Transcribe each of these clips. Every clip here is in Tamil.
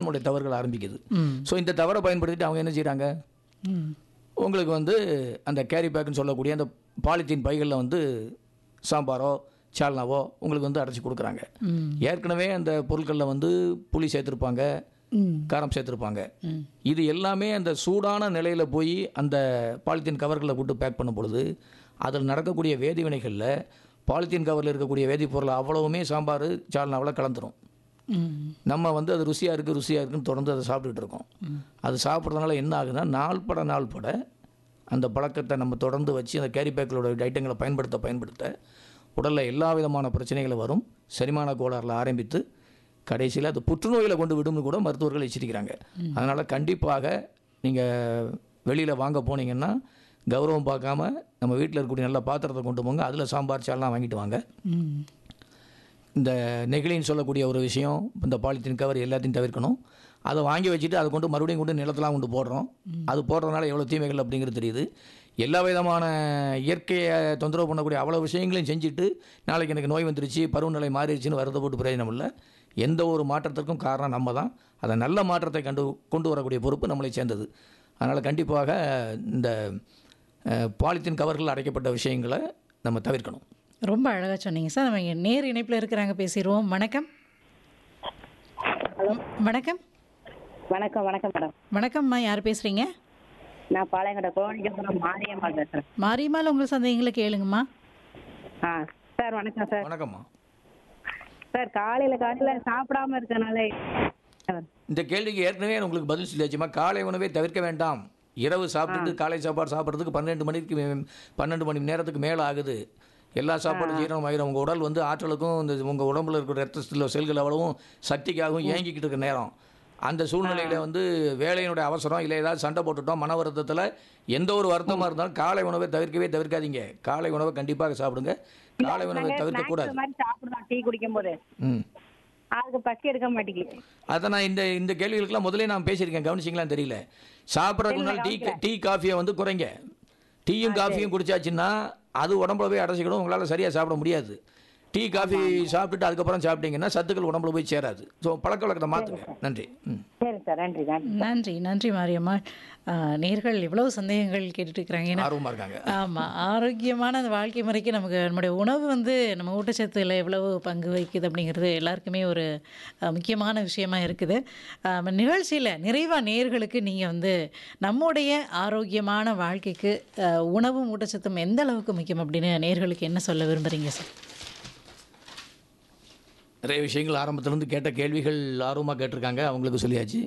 நம்மளுடைய தவறுகள் ஆரம்பிக்குது. ஸோ இந்த தவறை பயன்படுத்திட்டு அவங்க என்ன செய்கிறாங்க, உங்களுக்கு வந்து அந்த கேரி பேக்குன்னு சொல்லக்கூடிய அந்த பாலித்தீன் பைகளில் வந்து சாம்பாரோ சால்னாவோ உங்களுக்கு வந்து அடைச்சி கொடுக்குறாங்க. ஏற்கனவே அந்த பொருட்களில் வந்து புளி சேர்த்துருப்பாங்க, காரம் சேர்த்துருப்பாங்க. இது எல்லாமே அந்த சூடான நிலையில் போய் அந்த பாலித்தீன் கவர்களில் போட்டு பேக் பண்ணும் பொழுது அதில் நடக்கக்கூடிய வேதிவினைகளில் பாலித்தீன் கவரில் இருக்கக்கூடிய வேதிப்பொருள் அவ்வளவுமே சாம்பார் சால்னாவில் கலந்துரும். நம்ம வந்து அது ருசியாக இருக்குன்னு தொடர்ந்து அதை சாப்பிட்டுட்டு இருக்கோம். அது சாப்பிட்றதுனால என்ன ஆகுதுன்னா, நாள் பட அந்த பழக்கத்தை நம்ம தொடர்ந்து வச்சு அந்த கேரி பேக்களோட ஐட்டங்களை பயன்படுத்த உடலில் எல்லா விதமான பிரச்சனைகளும் வரும். செரிமான கோளாறில் ஆரம்பித்து கடைசியில் அது புற்றுநோயில் கொண்டு விடும்னு கூட மருத்துவர்கள் எச்சரிக்கிறாங்க. அதனால் கண்டிப்பாக நீங்கள் வெளியில் வாங்க போனீங்கன்னா கௌரவம் பார்க்காம நம்ம வீட்டில் இருக்கக்கூடிய நல்ல பாத்திரத்தை கொண்டு போங்க. அதில் சாம்பார் சால்லாம் வாங்கிட்டு வாங்க. இந்த நெகிழின்னு சொல்லக்கூடிய ஒரு விஷயம், இந்த பாலித்தீன் கவர் எல்லாத்தையும் தவிர்க்கணும். அதை வாங்கி வச்சுட்டு அதை கொண்டு மறுபடியும் கொண்டு நிலத்தெலாம் கொண்டு போடுறோம். அது போடுறதுனால எவ்வளோ தீமைகள் அப்படிங்கிறது தெரியுது. எல்லா விதமான இயற்கையை தொந்தரவு பண்ணக்கூடிய அவ்வளோ விஷயங்களையும் செஞ்சுட்டு நாளைக்கு எனக்கு நோய் வந்துருச்சு, பருவநிலை மாறிடுச்சுன்னு வருத்த போட்டு பிரயோஜனம் இல்லை. எந்த ஒரு மாற்றத்திற்கும் காரணம் நம்ம தான். அதை நல்ல மாற்றத்தை கொண்டு வரக்கூடிய பொறுப்பு நம்மளை சேர்ந்தது. அதனால் கண்டிப்பாக இந்த பாலித்தீன் கவர்கள் அடைக்கப்பட்ட விஷயங்களை நம்ம தவிர்க்கணும். ரொம்ப அழகாக சொன்னீங்க சார். நம்ம நேர் இணைப்பில் இருக்கிறாங்க, பேசிடுவோம். வணக்கம். வணக்கம். வணக்கம் மேடம். வணக்கம்மா, யார் பேசுகிறீங்க? நான் பாளையங்கோட்டை கோழிக்கப்புறம் மாரியம்மாள் பேசுகிறேன். மாரியம்மாள், உங்கள் சந்தேகங்களை கேளுங்கம்மா. சார் வணக்கம் சார். வணக்கம்மா. சார் காலையில் சாப்பிடாம இருக்கனால இந்த கேள்விக்கு ஏற்கனவே உங்களுக்கு பதில் சொல்லியாச்சுமா. காலை உணவை தவிர்க்க வேண்டாம். இரவு சாப்பிட்டுட்டு காலை சாப்பாடு சாப்பிட்றதுக்கு 12 மணி நேரத்துக்கு மேலே ஆகுது. எல்லா சாப்பாடும் ஜீரணம் ஆகிடும். உங்கள் உடல் வந்து ஆற்றலுக்கும் இந்த உங்கள் உடம்புல இருக்கிற ரத்தத்தில் செல்கள் அவ்வளவும் சக்திக்காகவும் ஏங்கிக்கிட்டு இருக்க நேரம். அந்த சூழ்நிலையில் வந்து வேலையினுடைய அவசரம் இல்லை, ஏதாவது சண்டை போட்டுட்டோம், மன வருத்தத்தில் எந்த ஒரு வருத்தமாக இருந்தாலும் காலை உணவை தவிர்க்காதீங்க. காலை உணவை கண்டிப்பாக சாப்பிடுங்க. காலை உணவை தவிர்க்கக்கூடாது. சாப்பிடுறோம் டீ குடிக்கும் போது அதுக்கு பசி எடுக்க மாட்டேங்குது. அதை நான் இந்த கேள்விகளுக்கெல்லாம் முதலே நான் பேசியிருக்கேன், கவனிச்சிங்களான்னு தெரியல. சாப்பிட்றதுக்கு முன்னால் டீ காஃபியை வந்து குறைங்க. டீயும் காஃபியும் குடிச்சாச்சுன்னா அது உடம்புல போய் அடைச்சிக்கணும், உங்களால் சரியாக சாப்பிட முடியாது. டீ காஃபி சாப்பிட்டுட்டு அதுக்கப்புறம் சாப்பிட்டீங்கன்னா சத்துக்கள் உடம்புல போய் சேராது. ஸோ பழக்க வழக்கத்தை மாற்றுங்க. நன்றி. சரி சார், நன்றி மாரியம்மா. நேர்கள் இவ்வளவு சந்தேகங்கள் கேட்டுட்டு இருக்கிறாங்க. ஆர்வமாக இருக்காங்க. ஆமாம், ஆரோக்கியமான அந்த வாழ்க்கை முறைக்கு நம்முடைய உணவு வந்து நம்ம ஊட்டச்சத்தில் எவ்வளவு பங்கு வகிக்குது அப்படிங்கிறது எல்லாருக்குமே ஒரு முக்கியமான விஷயமா இருக்குது. நிகழ்ச்சியில் நிறைவாக நேர்களுக்கு நீங்கள் வந்து நம்முடைய ஆரோக்கியமான வாழ்க்கைக்கு உணவும் ஊட்டச்சத்தும் எந்த அளவுக்கு முக்கியம் அப்படின்னு நேர்களுக்கு என்ன சொல்ல விரும்புகிறீங்க சார்? நிறைய விஷயங்கள் ஆரம்பத்திலேருந்து கேட்ட கேள்விகள் ஆர்வமாக கேட்டிருக்காங்க, அவங்களுக்கு சொல்லியாச்சு.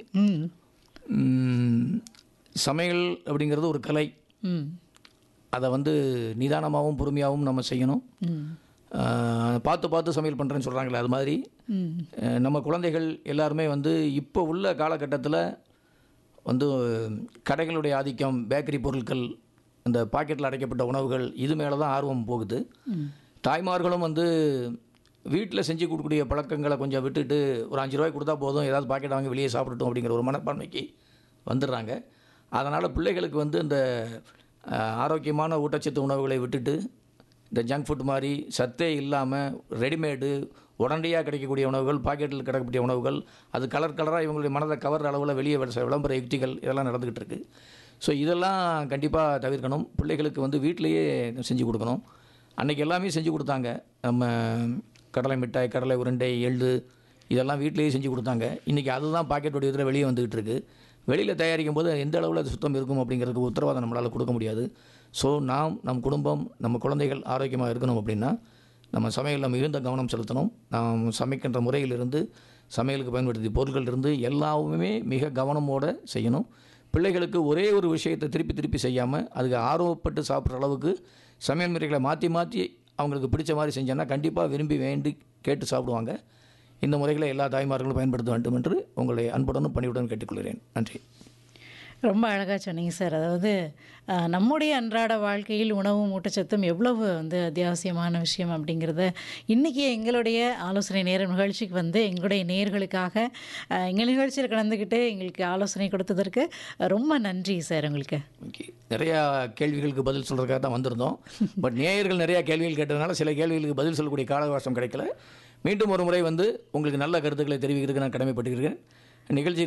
சமையல் அப்படிங்கிறது ஒரு கலை. அதை வந்து நிதானமாகவும் பொறுமையாகவும் நம்ம செய்யணும். பார்த்து சமையல் பண்ணுறேன்னு சொல்கிறாங்களே, அது மாதிரி நம்ம குழந்தைகள் எல்லாருமே வந்து இப்போ உள்ள காலகட்டத்தில் வந்து கடைகளுடைய ஆதிக்கம், பேக்கரி பொருட்கள், இந்த பாக்கெட்டில் அடைக்கப்பட்ட உணவுகள், இது மேலே தான் ஆர்வம் போகுது. தாய்மார்களும் வந்து வீட்டில் செஞ்சு கொடுக்கக்கூடிய பழக்கங்களை கொஞ்சம் விட்டுட்டு ஒரு 5 ரூபாய் கொடுத்தா போதும், ஏதாவது பாக்கெட் வாங்கி வெளியே சாப்பிடட்டும் அப்படிங்கிற ஒரு மனப்பான்மைக்கு வந்துடுறாங்க. அதனால் பிள்ளைகளுக்கு வந்து இந்த ஆரோக்கியமான ஊட்டச்சத்து உணவுகளை விட்டுட்டு இந்த ஜங்க் ஃபுட் மாதிரி சத்தே இல்லாமல் ரெடிமேடு உடனடியாக கிடைக்கக்கூடிய உணவுகள், பாக்கெட்டில் கிடைக்கக்கூடிய உணவுகள், அது கலராக இவங்களுடைய மனதை கவர் அளவில் வெளியே விளம்பர யுக்திகள் இதெல்லாம் நடந்துக்கிட்டு இருக்குது. ஸோ இதெல்லாம் கண்டிப்பாக தவிர்க்கணும். பிள்ளைகளுக்கு வந்து வீட்டிலையே செஞ்சு கொடுக்கணும். அன்றைக்கி எல்லாமே செஞ்சு கொடுத்தாங்க. நம்ம கடலை மிட்டாய், கடலை உருண்டை, எள்ளு இதெல்லாம் வீட்டிலேயே செஞ்சு கொடுத்தாங்க. இன்றைக்கி அதுதான் பாக்கெட் வடிவத்தில் வெளியே வந்துகிட்டு இருக்குது. வெளியில் தயாரிக்கும் போது எந்த அளவில் அது சுத்தம் இருக்கும் அப்படிங்கிறதுக்கு உத்தரவாதம் நம்மளால் கொடுக்க முடியாது. ஸோ நம் குடும்பம், நம்ம குழந்தைகள் ஆரோக்கியமாக இருக்கணும் அப்படின்னா நம்ம சமையலில் மிகுந்த கவனம் செலுத்தணும். நாம் சமைக்கின்ற முறையிலிருந்து, சமையலுக்கு பயன்படுத்திய பொருட்களிலிருந்து எல்லாமே மிக கவனமோடு செய்யணும். பிள்ளைகளுக்கு ஒரே ஒரு விஷயத்தை திருப்பி செய்யாமல் அதுக்கு ஆர்வப்பட்டு சாப்பிட்ற அளவுக்கு சமையல் முறைகளை மாற்றி அவங்களுக்கு பிடிச்ச மாதிரி செஞ்சோன்னா கண்டிப்பாக விரும்பி வேண்டி கேட்டு சாப்பிடுவாங்க. இந்த முறைகளை எல்லா தாய்மார்களும் பயன்படுத்த வேண்டும் என்று உங்களை அன்புடனும் பணிவுடன் கேட்டுக்கொள்கிறேன். நன்றி. ரொம்ப அழகாக சொன்னீங்க சார். அதாவது நம்முடைய அன்றாட வாழ்க்கையில் உணவும் ஊட்டச்சத்தும் எவ்வளவு வந்து அத்தியாவசியமான விஷயம் அப்படிங்கிறத இன்றைக்கி எங்களுடைய ஆலோசனை நேரம் நிகழ்ச்சிக்கு வந்து எங்களுடைய நேயர்களுக்காக எங்கள் நிகழ்ச்சியில் கலந்துக்கிட்டு எங்களுக்கு ஆலோசனை கொடுத்ததற்கு ரொம்ப நன்றி சார். உங்களுக்கு ஓகே, நிறையா கேள்விகளுக்கு பதில் சொல்கிறதுக்காக தான் வந்திருந்தோம். பட் நேயர்கள் நிறையா கேள்விகள் கேட்டதுனால சில கேள்விகளுக்கு பதில் சொல்லக்கூடிய காலவாசம் கிடைக்கல. மீண்டும் ஒரு முறை வந்து உங்களுக்கு நல்ல கருத்துக்களை தெரிவிக்கிறதுக்கு நான் கடமைப்பட்டிருக்கிறேன். நிகழ்ச்சி